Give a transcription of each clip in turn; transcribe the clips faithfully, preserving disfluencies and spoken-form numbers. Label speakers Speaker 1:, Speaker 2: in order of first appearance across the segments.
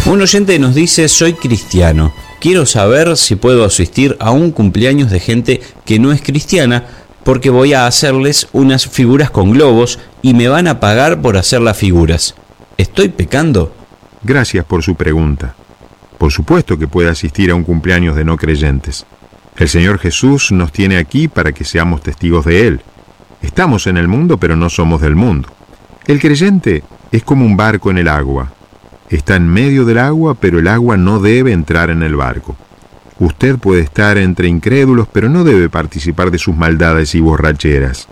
Speaker 1: Un oyente nos dice: soy cristiano, quiero saber si puedo asistir a un cumpleaños de gente que no es cristiana porque voy a hacerles unas figuras con globos y me van a pagar por hacer las figuras. ¿Estoy pecando?
Speaker 2: Gracias por su pregunta. Por supuesto que puede asistir a un cumpleaños de no creyentes. El Señor Jesús nos tiene aquí para que seamos testigos de Él. Estamos en el mundo, pero no somos del mundo. El creyente es como un barco en el agua. Está en medio del agua, pero el agua no debe entrar en el barco. Usted puede estar entre incrédulos, pero no debe participar de sus maldades y borracheras.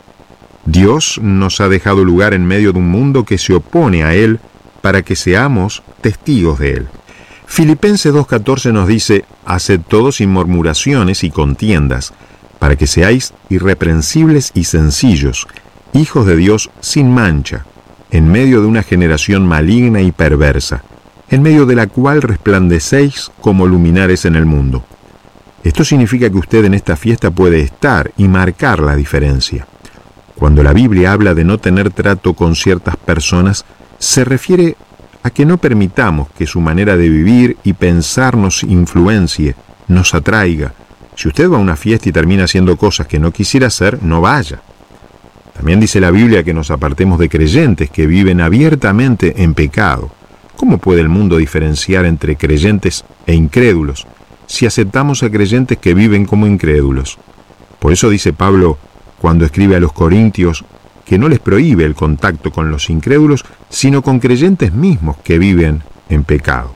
Speaker 2: Dios nos ha dejado lugar en medio de un mundo que se opone a Él para que seamos testigos de Él. Filipenses dos catorce nos dice: haced todo sin murmuraciones y contiendas, para que seáis irreprensibles y sencillos, hijos de Dios sin mancha, en medio de una generación maligna y perversa, en medio de la cual resplandecéis como luminares en el mundo. Esto significa que usted en esta fiesta puede estar y marcar la diferencia. Cuando la Biblia habla de no tener trato con ciertas personas, se refiere a que no permitamos que su manera de vivir y pensar nos influencie, nos atraiga. Si usted va a una fiesta y termina haciendo cosas que no quisiera hacer, no vaya. También dice la Biblia que nos apartemos de creyentes que viven abiertamente en pecado. ¿Cómo puede el mundo diferenciar entre creyentes e incrédulos si aceptamos a creyentes que viven como incrédulos? Por eso dice Pablo, cuando escribe a los Corintios, que no les prohíbe el contacto con los incrédulos, sino con creyentes mismos que viven en pecado.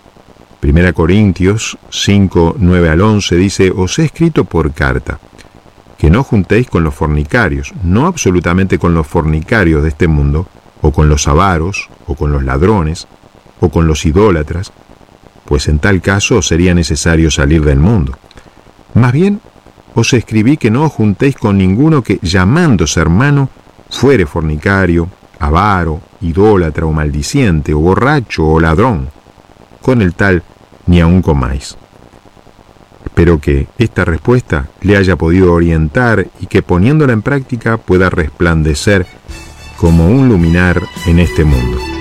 Speaker 2: Primera Corintios cinco, nueve al once dice: os he escrito por carta, que no juntéis con los fornicarios, no absolutamente con los fornicarios de este mundo, o con los avaros, o con los ladrones, o con los idólatras, pues en tal caso sería necesario salir del mundo. Más bien, os escribí que no os juntéis con ninguno que, llamándose hermano, fuere fornicario, avaro, idólatra o maldiciente, o borracho o ladrón. Con el tal ni aun comáis. Espero que esta respuesta le haya podido orientar y que poniéndola en práctica pueda resplandecer como un luminar en este mundo.